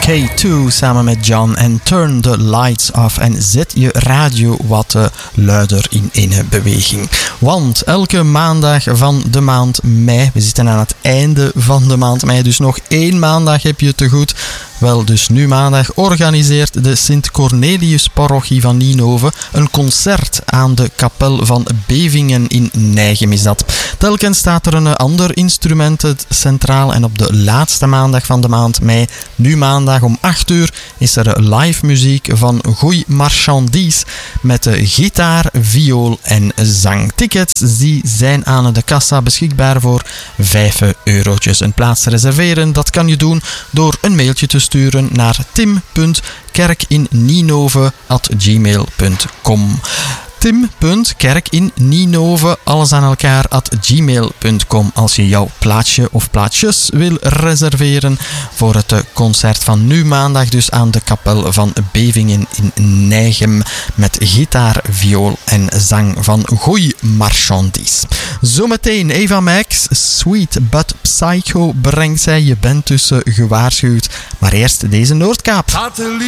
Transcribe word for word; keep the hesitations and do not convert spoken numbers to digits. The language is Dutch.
K twee samen met John en Turn the Lights Off en zet je radio wat uh, luider in ene beweging. Want elke maandag van de maand mei, we zitten aan het einde van de maand mei, dus nog één maandag heb je te goed. Wel, dus nu maandag organiseert de Sint-Cornelius-parochie van Ninove een concert aan de kapel van Bevingen in Nijgem is dat. Telkens staat er een ander instrument centraal en op de laatste maandag van de maand mei, nu maandag om acht uur, is er live muziek van Goeie Marchandise met gitaar, viool en zang. Tickets die zijn aan de kassa beschikbaar voor vijf eurotjes. Een plaats te reserveren, dat kan je doen door een mailtje te sturen naar tim punt kerkinninove at gmail punt com. tim punt kerkinninove, alles aan elkaar, at gmail punt com als je jouw plaatsje of plaatsjes wil reserveren voor het concert van nu maandag, dus aan de kapel van Bevingen in Nijgem met gitaar, viool en zang van Goeie Marchandise. Zometeen Eva Max, Sweet But Psycho brengt zij, je bent dus gewaarschuwd. Maar eerst deze Noordkaap.